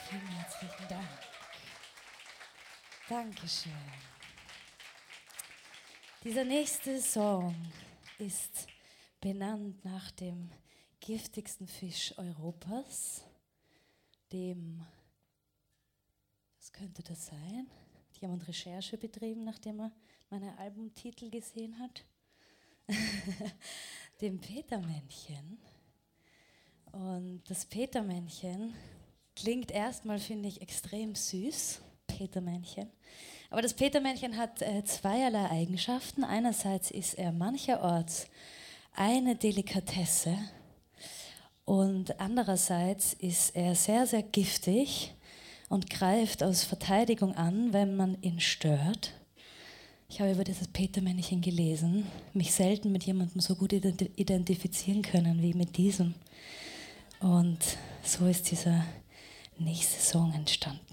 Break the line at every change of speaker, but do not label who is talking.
Vielen herzlichen Dank. Dankeschön. Dieser nächste Song ist benannt nach dem giftigsten Fisch Europas, dem, was könnte das sein? Hat jemand Recherche betrieben, nachdem er meine Albumtitel gesehen hat? Dem Petermännchen. Und das Petermännchen klingt erstmal, finde ich, extrem süß, Petermännchen. Aber das Petermännchen hat zweierlei Eigenschaften. Einerseits ist er mancherorts eine Delikatesse und andererseits ist er sehr, sehr giftig und greift aus Verteidigung an, wenn man ihn stört. Ich habe über dieses Petermännchen gelesen, mich selten mit jemandem so gut identifizieren können wie mit diesem. Und so ist dieser nächste Song entstanden.